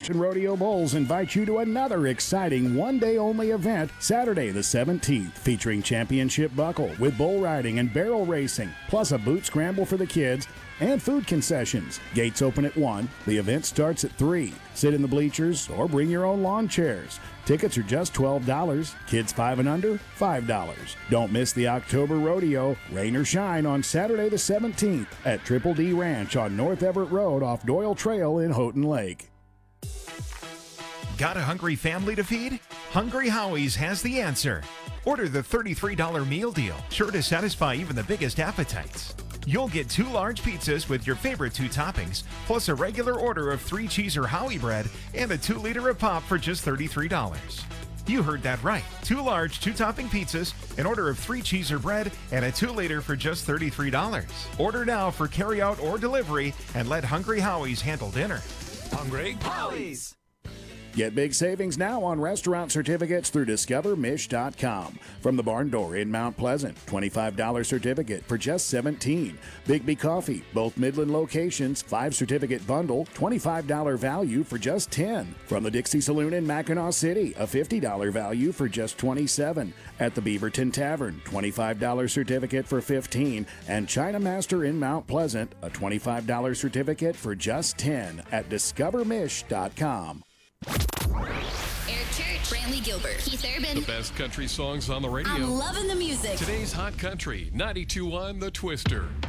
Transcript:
And Rodeo Bowls invite you to another exciting one-day-only event Saturday the 17th, featuring championship buckle with bull riding and barrel racing, plus a boot scramble for the kids and food concessions. Gates open at 1. The event starts at 3. Sit in the bleachers or bring your own lawn chairs. Tickets are just $12. Kids 5 and under, $5. Don't miss the October Rodeo, rain or shine, on Saturday the 17th at Triple D Ranch on North Everett Road off Doyle Trail in Houghton Lake. Got a hungry family to feed? Hungry Howie's has the answer. Order the $33 meal deal, sure to satisfy even the biggest appetites. You'll get 2 large pizzas with your favorite 2 toppings, plus a regular order of 3 cheese or Howie bread and a 2-liter of pop for just $33. You heard that right. 2 large 2-topping pizzas, an order of 3 cheese or bread, and a 2-liter for just $33. Order now for carryout or delivery and let Hungry Howie's handle dinner. Hungry Howie's. Get big savings now on restaurant certificates through DiscoverMish.com. From the Barn Door in Mount Pleasant, $25 certificate for just $17. Bigby Coffee, both Midland locations, 5 certificate bundle, $25 value for just $10. From the Dixie Saloon in Mackinac City, a $50 value for just $27. At the Beaverton Tavern, $25 certificate for $15. And China Master in Mount Pleasant, a $25 certificate for just $10 at DiscoverMish.com. Eric Church, Brantley Gilbert, Keith Urban. The best country songs on the radio. I'm loving the music. Today's Hot Country, 92.1 The Twister.